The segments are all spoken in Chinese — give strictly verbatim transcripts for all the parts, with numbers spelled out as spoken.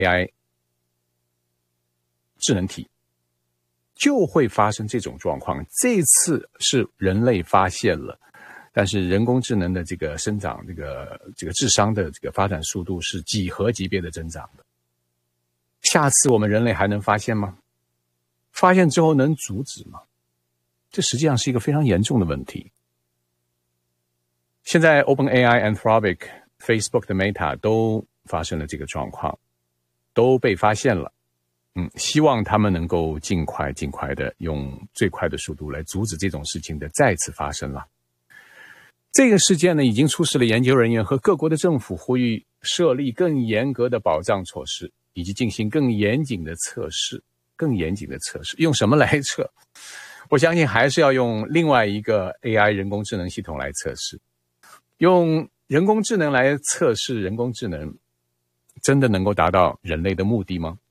A I 智能体，就会发生这种状况。这次是人类发现了，但是人工智能的这个生长，这个这个智商的这个发展速度是几何级别的增长的。下次我们人类还能发现吗？发现之后能阻止吗？这实际上是一个非常严重的问题。现在 OpenAI、Anthropic、Facebook 的 Meta 都发生了这个状况，都被发现了。嗯，希望他们能够尽快尽快的用最快的速度来阻止这种事情的再次发生了。这个事件呢，已经促使了研究人员和各国的政府呼吁设立更严格的保障措施，以及进行更严谨的测试。更严谨的测试，用什么来测？我相信还是要用另外一个 A I 人工智能系统来测试。用人工智能来测试人工智能，真的能够达到人类的目的吗？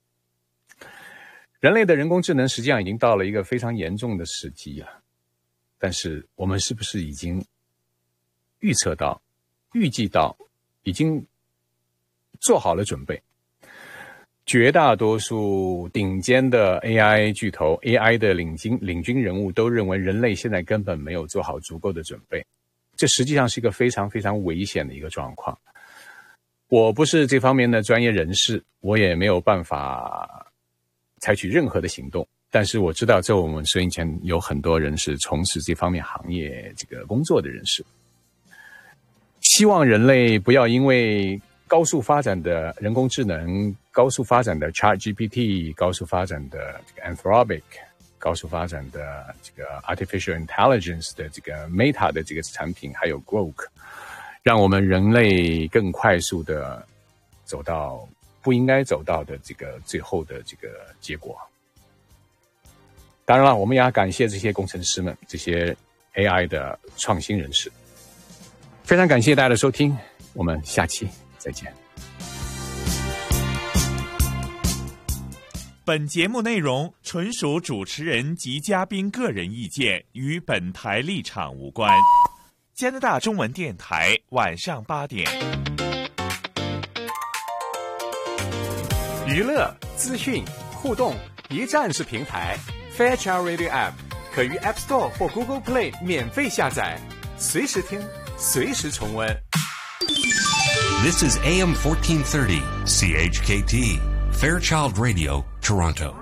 人类的人工智能实际上已经到了一个非常严重的时机了，但是我们是不是已经预测到、预计到，已经做好了准备？绝大多数顶尖的 A I 巨头 A I 的领军领军人物都认为人类现在根本没有做好足够的准备，这实际上是一个非常非常危险的一个状况。我不是这方面的专业人士，我也没有办法采取任何的行动，但是我知道在我们收音前有很多人是从事这方面行业这个工作的人士。希望人类不要因为高速发展的人工智能、高速发展的 ChatGPT、高速发展的这个 Anthropic、高速发展的这个 Artificial Intelligence 的这个 Meta 的这个产品，还有 Grok， 让我们人类更快速的走到不应该走到的这个最后的这个结果。当然了，我们也要感谢这些工程师们，这些 A I 的创新人士。非常感谢大家的收听，我们下期再见。 本节目内容纯属主持人及嘉宾个人意见，与本台立场无关。加拿大中文电台晚上八点。 娱乐、资讯、互动，一站式平台。Fairchild Radio App 可于 App Store 或 Google Play 免费下载，随时听，随时重温。 This is A M fourteen thirty, C H K T, Fairchild Radio, Toronto.